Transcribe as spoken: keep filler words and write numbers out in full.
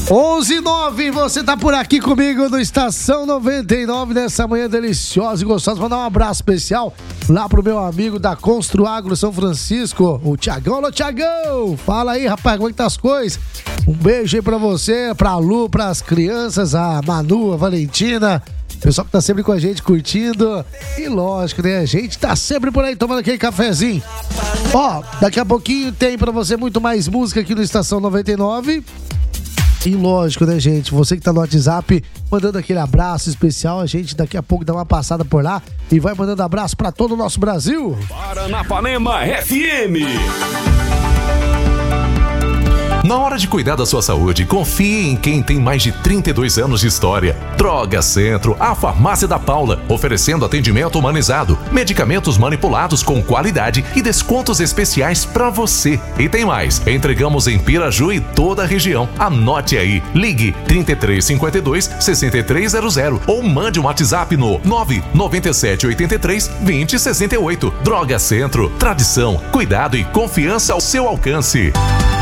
onze e nove, você tá por aqui comigo no Estação noventa e nove nessa manhã deliciosa e gostosa. Vou dar um abraço especial lá pro meu amigo da Construagro São Francisco, o Tiagão. Alô, Tiagão! Fala aí, rapaz, como é que tá as coisas? Um beijo aí pra você, pra Lu, pras crianças, a Manu, a Valentina, pessoal que tá sempre com a gente curtindo. E lógico, né? A gente tá sempre por aí tomando aquele cafezinho. Ó, daqui a pouquinho tem pra você muito mais música aqui no Estação noventa e nove. E lógico, né, gente? Você que tá no WhatsApp, mandando aquele abraço especial, a gente daqui a pouco dá uma passada por lá e vai mandando abraço pra todo o nosso Brasil. Paranapanema F M. Na hora de cuidar da sua saúde, confie em quem tem mais de trinta e dois anos de história. Droga Centro, a farmácia da Paula, oferecendo atendimento humanizado, medicamentos manipulados com qualidade e descontos especiais pra você. E tem mais, entregamos em Piraju e toda a região. Anote aí, ligue trinta e três, cinquenta e dois, sessenta e três zero zero ou mande um WhatsApp no nove nove sete oito três, dois zero seis oito. Droga Centro, tradição, cuidado e confiança ao seu alcance.